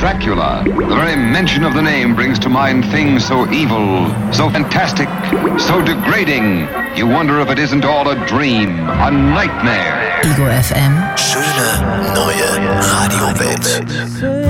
Dracula. The very mention of the name brings to mind things so evil, so fantastic, so degrading. You wonder if it isn't all a dream, a nightmare. Ego FM. Schöne neue Radiowelt.